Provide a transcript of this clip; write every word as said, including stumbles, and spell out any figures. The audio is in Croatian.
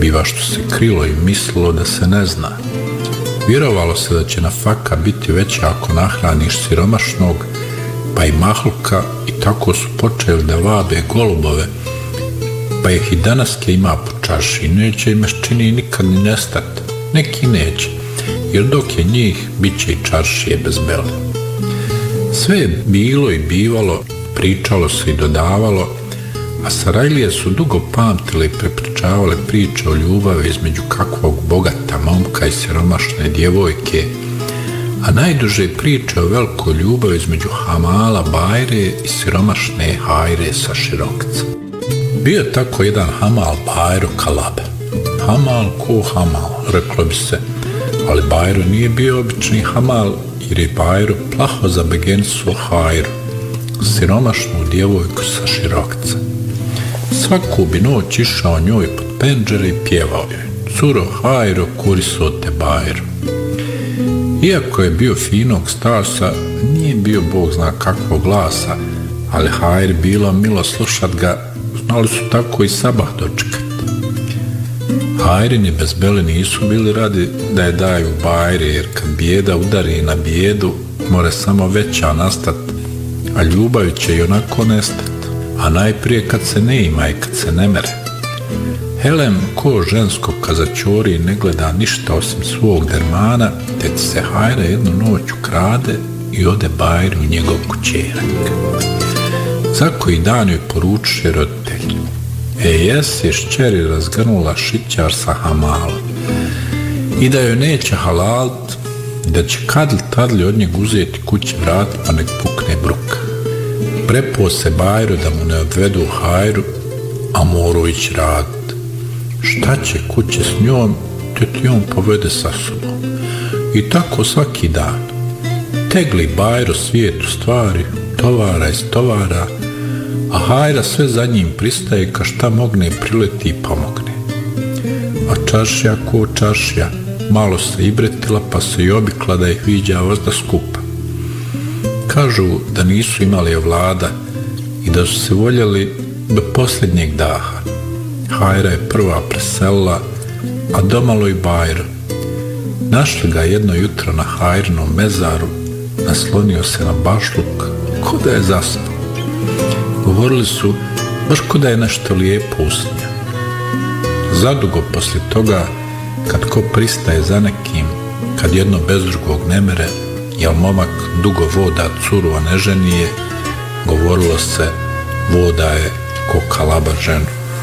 biva što se krilo i mislilo da se ne zna. Vjerovalo se da će nafaka biti veća ako nahraniš siromašnog, pa i mahluka, i tako su počeli da vabe golubove, pa ih i danaske ima po čaši i neće im čini nikad ni nestati. Neki neće, jer dok je njih, bit će i čaršije bez bele. Sve je bilo i bivalo, pričalo se i dodavalo, a Sarajlije su dugo pamtile i prepričavale priče o ljubavi između kakvog bogata momka i siromašne djevojke, a najduže priče o velikoj ljubavi između Hamala Bajre i siromašne Hajre sa Širokca. Bio je tako jedan Hamal Bajro Kalabe. Hamal ko Hamal, reklo bi se, ali Bajro nije bio obični Hamal, jer je Bajro plaho zabegensuo Hajru, siromašnu djevojku sa Širokca. Svaku bi noć išao njoj pod penđere i pjevao joj: curo Hajro, kuriso te Bajro. Iako je bio finog stasa, nije bio bog zna kakvog glasa, ali Hajri bilo milo slušat ga, znali su tako i sabah dočekat. Hajrini bez bele nisu bili radi da je daju Bajri, jer kad bijeda udari na bijedu, more samo veća nastat, a ljubav će i onako nestat, a najprije kad se ne ima i kad se ne mere. Helem ko žensko kazačori ne gleda ništa osim svog dermana, te ti se Hajra jednu noć ukrade i ode Bajri u njegov kućerak. Za koji dan joj poručuje roditelj: e jes je šćeri razgrnula šićar sa Hamalom i da joj neće halalit, da će kadli tadli od njeg uzeti kući vrat pa nek pukne bruka. Prepo se Bajro da mu ne odvedu Hajru, a moru ići radit. Šta će kuće s njom, te ti on povede sa sobom. I tako svaki dan. Tegli Bajro svijetu stvari, tovara iz tovara, a Hajra sve za njim pristaje, ka šta mogne prileti i pomogne. A čaršija ko čaršija, malo se ibretila pa se i obikla da ih viđa vozda skupa. Kažu da nisu imali vlada i da su se voljeli do posljednjeg daha. Hajra je prva preselila, a domalo i Bajro. Našli ga jedno jutro na Hajrinom mezaru, naslonio se na bašluk, ko da je zaspao. Govorili su, baš ko da je nešto lijepo usnio. Zadugo poslije toga, kad ko pristaje za nekim, kad jedno bez drugog ne mere, jel momak dugo voda curu, a ne ženi je, govorilo se, voda je ko Kalaba ženu.